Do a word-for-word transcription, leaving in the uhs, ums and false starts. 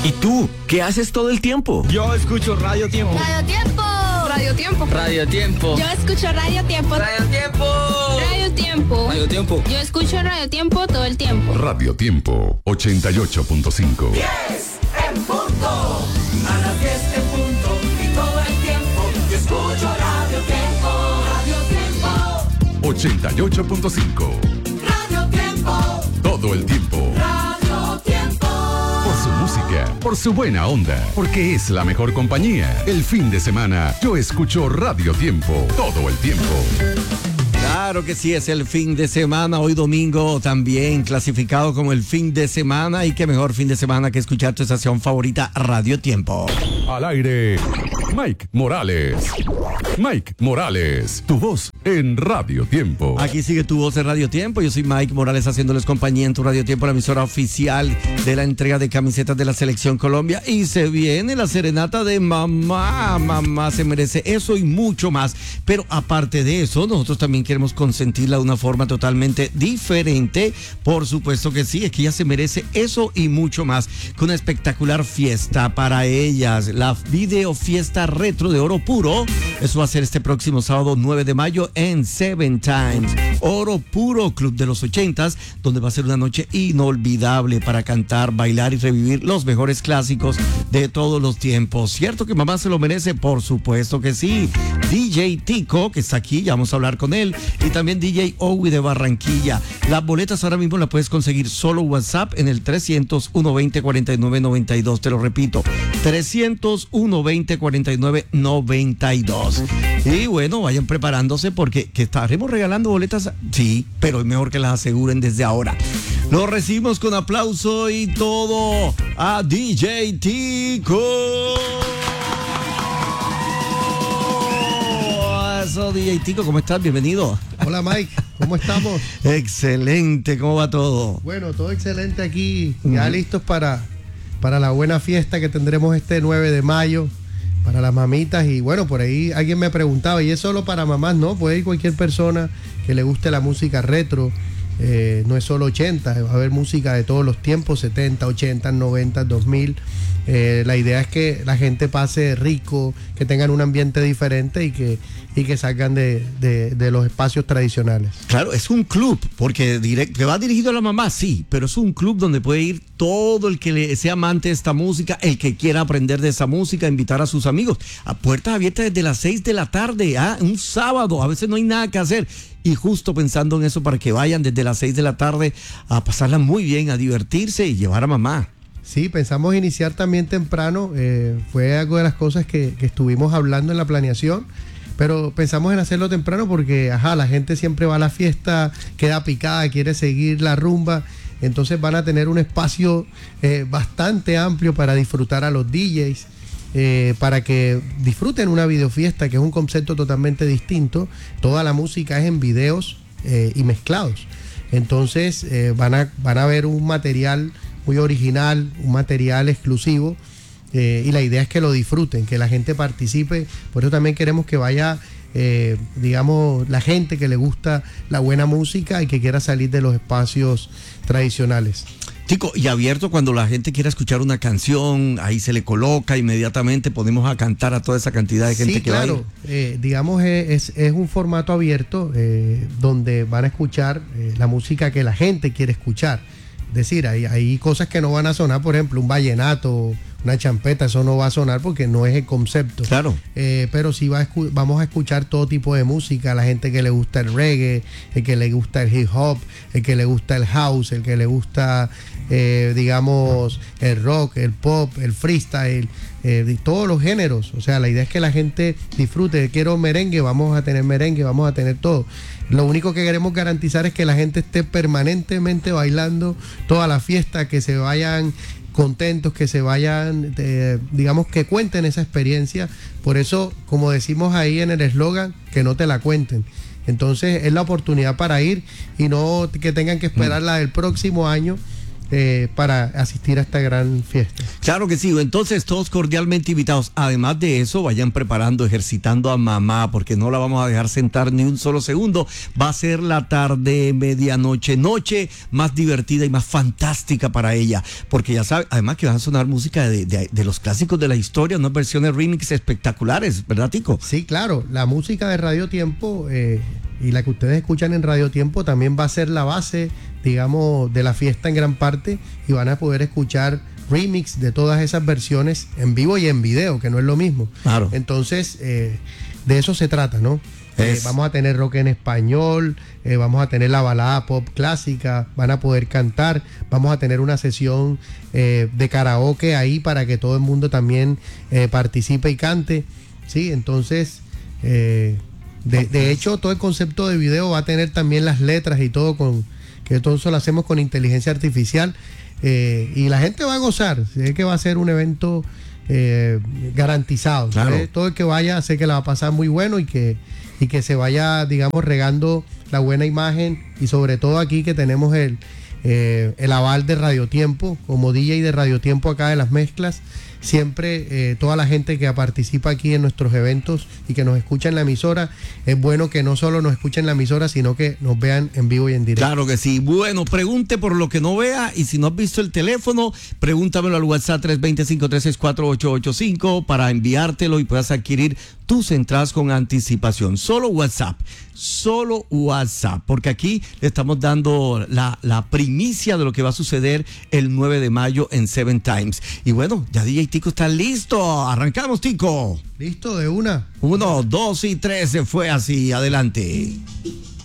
¿Y tú? ¿Qué haces todo el tiempo? Yo escucho Radio Tiempo. Radio Tiempo. Radio Tiempo. Radio Tiempo. Yo escucho Radio Tiempo. Radio Tiempo. Radio Tiempo. Radio Tiempo. Yo escucho Radio Tiempo todo el tiempo. Radio Tiempo ochenta y ocho punto cinco. diez en punto. A las diez en punto y todo el tiempo. Yo escucho Radio Tiempo. Radio Tiempo. ochenta y ocho punto cinco. Radio Tiempo. Todo el tiempo. Radio Tiempo. Por su música, por su buena onda, porque es la mejor compañía. El fin de semana, yo escucho Radio Tiempo. Todo el tiempo. Claro que sí, es el fin de semana, hoy domingo también clasificado como el fin de semana, y qué mejor fin de semana que escuchar tu estación favorita, Radio Tiempo. Al aire, Mike Morales. Mike Morales, tu voz en Radio Tiempo. Aquí sigue tu voz en Radio Tiempo, yo soy Mike Morales haciéndoles compañía en tu Radio Tiempo, la emisora oficial de la entrega de camisetas de la Selección Colombia, y se viene la serenata de mamá, mamá se merece eso y mucho más, pero aparte de eso, nosotros también queremos consentirla de una forma totalmente diferente. Por supuesto que sí, es que ella se merece eso y mucho más, con una espectacular fiesta para ellas, la video fiesta retro de Oro Puro. Eso va a ser este próximo sábado nueve de mayo en Seven Times. Oro Puro, Club de los ochentas, donde va a ser una noche inolvidable para cantar, bailar y revivir los mejores clásicos de todos los tiempos. ¿Cierto que mamá se lo merece? Por supuesto que sí. D J Tico, que está aquí, ya vamos a hablar con él, y también D J Owi de Barranquilla. Las boletas ahora mismo las puedes conseguir solo WhatsApp en el trescientos, uno veinte, cuarenta y nueve noventa y dos. Te lo repito, trescientos, uno veinte, cuarenta y nueve noventa y dos. Y bueno, vayan preparándose porque que estaremos regalando boletas, sí, pero es mejor que las aseguren desde ahora. Lo recibimos con aplauso y todo a D J Tico. Eso, D J Tico, ¿cómo estás? Bienvenido. Hola Mike, ¿cómo estamos? Excelente, ¿cómo va todo? Bueno, todo excelente aquí, ya uh-huh. listos para, para la buena fiesta que tendremos este nueve de mayo, para las mamitas. Y bueno, por ahí alguien me preguntaba, ¿y es solo para mamás? No, puede ir cualquier persona que le guste la música retro, eh, no es solo ochenta, va a haber música de todos los tiempos, setenta, ochenta, noventa, dos mil. Eh, la idea es que la gente pase rico, que tengan un ambiente diferente y que, y que salgan de, de, de los espacios tradicionales. Claro, es un club, porque direct, que va dirigido a la mamá, sí, pero es un club donde puede ir todo el que le, sea amante de esta música, el que quiera aprender de esa música, invitar a sus amigos, a puertas abiertas desde las seis de la tarde, ¿ah? Un sábado, a veces no hay nada que hacer. Y justo pensando en eso, para que vayan desde las seis de la tarde a pasarla muy bien, a divertirse y llevar a mamá. Sí, pensamos iniciar también temprano, eh, fue algo de las cosas que, que estuvimos hablando en la planeación, pero pensamos en hacerlo temprano porque, ajá, la gente siempre va a la fiesta, queda picada, quiere seguir la rumba, entonces van a tener un espacio eh, bastante amplio para disfrutar a los D Js, eh, para que disfruten una videofiesta, que es un concepto totalmente distinto. Toda la música es en videos eh, y mezclados, entonces eh, van a, van a ver un material muy original, un material exclusivo, eh, y la idea es que lo disfruten, que la gente participe. Por eso también queremos que vaya, eh, digamos, la gente que le gusta la buena música y que quiera salir de los espacios tradicionales. Chico, y abierto cuando la gente quiera escuchar una canción, ahí se le coloca inmediatamente, ponemos a cantar a toda esa cantidad de gente sí, que claro. va a ir. Eh, digamos, es, es un formato abierto eh, donde van a escuchar eh, la música que la gente quiere escuchar. Es decir, hay, hay cosas que no van a sonar, por ejemplo, un vallenato, una champeta, eso no va a sonar porque no es el concepto. Claro. Eh, pero sí va a escu- vamos a escuchar todo tipo de música, la gente que le gusta el reggae, el que le gusta el hip hop, el que le gusta el house, el que le gusta, eh, digamos, el rock, el pop, el freestyle, eh, de todos los géneros. O sea, la idea es que la gente disfrute. Quiero merengue, vamos a tener merengue, vamos a tener todo. Lo único que queremos garantizar es que la gente esté permanentemente bailando toda la fiesta, que se vayan contentos, que se vayan, eh, digamos, que cuenten esa experiencia. Por eso, como decimos ahí en el eslogan, que no te la cuenten. Entonces es la oportunidad para ir y no que tengan que esperar la del próximo año, eh, para asistir a esta gran fiesta. Claro que sí, entonces todos cordialmente invitados. Además de eso, vayan preparando, ejercitando a mamá, porque no la vamos a dejar sentar ni un solo segundo. Va a ser la tarde, medianoche, noche más divertida y más fantástica para ella, porque ya sabe, además que van a sonar música de, de, de los clásicos de la historia, unas versiones remix espectaculares, ¿verdad, Tico? Sí, claro, la música de Radio Tiempo eh, y la que ustedes escuchan en Radio Tiempo también va a ser la base, digamos, de la fiesta en gran parte, y van a poder escuchar remix de todas esas versiones en vivo y en video, que no es lo mismo. Claro. Entonces, eh, de eso se trata, ¿no? Eh, Es- vamos a tener rock en español, eh, vamos a tener la balada pop clásica, van a poder cantar, vamos a tener una sesión eh, de karaoke ahí para que todo el mundo también eh, participe y cante, ¿sí? Entonces, eh, de, de hecho, todo el concepto de video va a tener también las letras y todo, con que todo eso lo hacemos con inteligencia artificial, eh, y la gente va a gozar, sé que va a ser un evento eh, garantizado. Claro. ¿sí? Todo el que vaya sé que la va a pasar muy bueno y que, y que se vaya, digamos, regando la buena imagen, y sobre todo aquí que tenemos el, eh, el aval de Radio Tiempo, como D J de Radio Tiempo acá de las mezclas. Siempre eh, toda la gente que participa aquí en nuestros eventos y que nos escucha en la emisora, es bueno que no solo nos escuchen en la emisora, sino que nos vean en vivo y en directo. Claro que sí. Bueno, pregunte por lo que no vea, y si no has visto el teléfono, pregúntamelo al WhatsApp tres dos cinco, tres seis cuatro, ocho ocho cinco para enviártelo y puedas adquirir tus entradas con anticipación. Solo WhatsApp, solo WhatsApp, porque aquí le estamos dando la, la primicia de lo que va a suceder el nueve de mayo en Seven Times. Y bueno, ya D J Tico está listo. Arrancamos, Tico. ¿Listo? De una. Uno, dos y tres, se fue así. Adelante.